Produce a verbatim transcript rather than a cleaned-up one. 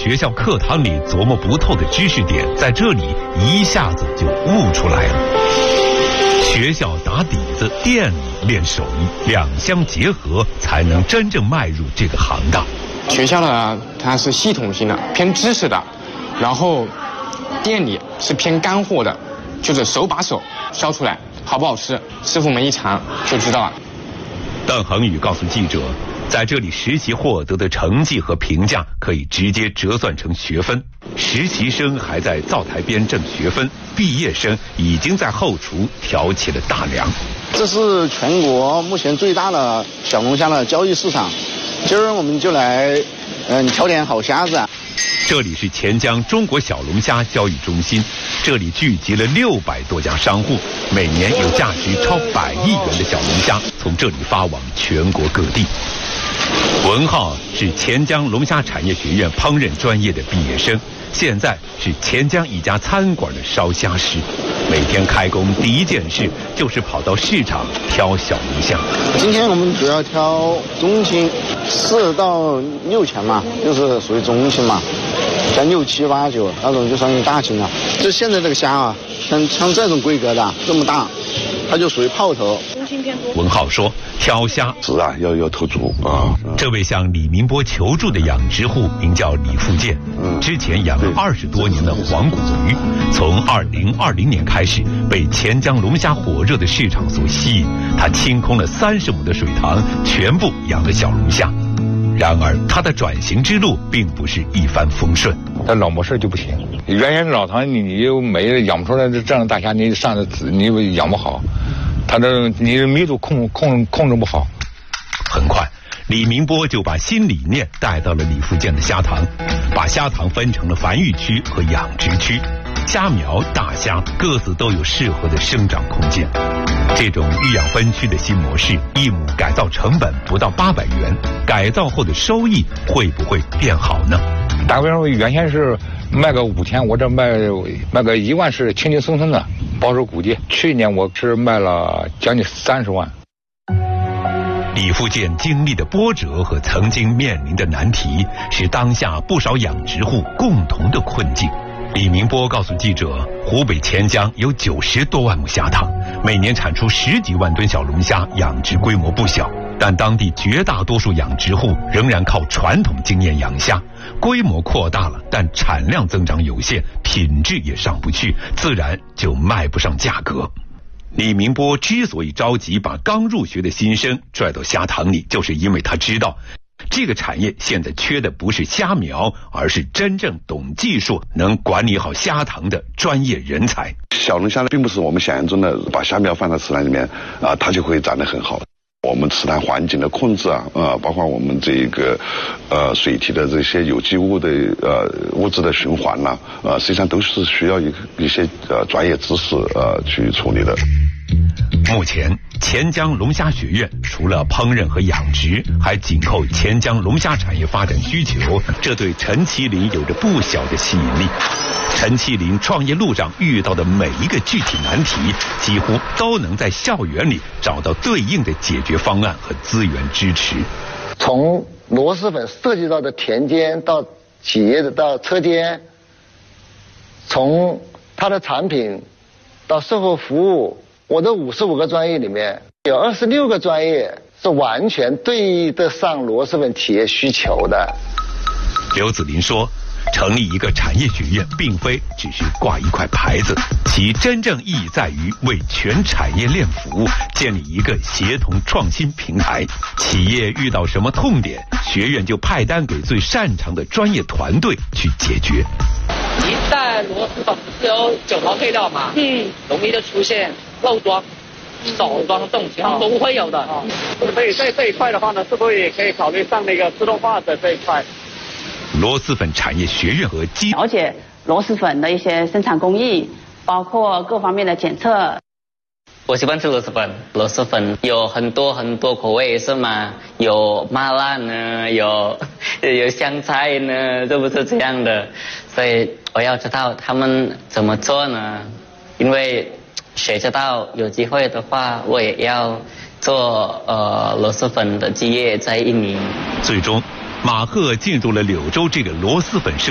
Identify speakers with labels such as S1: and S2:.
S1: 学校课堂里琢磨不透的知识点，在这里一下子就悟出来了。学校打底子，店里练手艺，两相结合，才能真正迈入这个行当。
S2: 学校呢，它是系统性的，偏知识的，然后店里是偏干货的，就是手把手削出来，好不好吃，师傅们一尝就知道了。
S1: 邓恒宇告诉记者，在这里实习获得的成绩和评价可以直接折算成学分，实习生还在灶台边挣学分，毕业生已经在后厨挑起了大梁。
S3: 这是全国目前最大的小龙虾的交易市场，今儿我们就来嗯挑点好虾子。
S1: 这里是钱江中国小龙虾交易中心，这里聚集了六百多家商户，每年有价值超百亿元的小龙虾从这里发往全国各地。文浩是钱江龙虾产业学院烹饪专业的毕业生，现在是钱江一家餐馆的烧虾师，每天开工第一件事就是跑到市场挑小龙虾。
S3: 今天我们主要挑中斤，四到六钱嘛，就是属于中斤嘛，像六七八九那种就算是大斤了。就现在这个虾啊，像像这种规格的这么大，它就属于泡头。
S1: 文浩说，挑虾
S4: 是啊，要要头足啊。
S1: 这位向李明波求助的养殖户名叫李富建，之前养了二十多年的黄骨鱼，从二零二零年开始被钱江龙虾火热的市场所吸引，他清空了三十亩的水塘，全部养了小龙虾。然而，他的转型之路并不是一帆风顺。
S5: 他老模式就不行，原先老塘你你又没养不出来这样的大虾，你上的你养不好，他这你的密度控控控制不好。
S1: 很快，李明波就把新理念带到了李富建的虾塘，把虾塘分成了繁育区和养殖区，虾苗、大虾各自都有适合的生长空间。这种育养分区的新模式，一亩改造成本不到八百元，改造后的收益会不会变好呢？
S5: 打个比方，原先是卖个五千，我这卖卖个一万是轻轻松松的，保守估计。去年我是卖了将近三十万。
S1: 李富建经历的波折和曾经面临的难题，是当下不少养殖户共同的困境。李明波告诉记者，湖北钱江有九十多万亩虾塘，每年产出十几万吨小龙虾，养殖规模不小。但当地绝大多数养殖户仍然靠传统经验养虾，规模扩大了，但产量增长有限，品质也上不去，自然就卖不上价格。李明波之所以着急把刚入学的新生拽到虾塘里，就是因为他知道这个产业现在缺的不是虾苗，而是真正懂技术、能管理好虾塘的专业人才。
S4: 小龙虾并不是我们想象中的把虾苗放在池塘里面啊，它就会长得很好。我们池塘环境的控制啊，呃，包括我们这个呃水体的这些有机物的呃物质的循环呐、啊，呃，实际上都是需要一一些呃专业知识呃去处理的。
S1: 目前，钱江龙虾学院除了烹饪和养殖，还紧扣钱江龙虾产业发展需求，这对陈麒麟有着不小的吸引力。陈麒麟创业路上遇到的每一个具体难题，几乎都能在校园里找到对应的解决方案和资源支持。
S3: 从螺蛳粉涉及到的田间到企业的到车间，从它的产品到售后服务，我的五十五个专业里面有二十六个专业是完全对得上螺蛳粉企业需求的。
S1: 刘子林说，成立一个产业学院并非只是挂一块牌子，其真正意义在于为全产业链服务，建立一个协同创新平台。企业遇到什么痛点，学院就派单给最擅长的专业团队去解决。
S6: 一旦螺蛳粉是有九条配料嘛，嗯，容易就出现漏装、少装这种情况都会有的。
S7: 所以在这一块的话呢，是不是也可以考虑上那个自动化的这一块？
S1: 螺蛳粉产业学院和基
S8: 了解螺蛳粉的一些生产工艺，包括各方面的检测。
S9: 我喜欢吃螺蛳粉，螺蛳粉有很多很多口味是吗？有麻辣呢，有有香菜呢，是不是这样的？所以我要知道他们怎么做呢？因为谁知道有机会的话，我也要做呃螺蛳粉的基业在印尼。
S1: 最终，马赫进入了柳州这个螺蛳粉生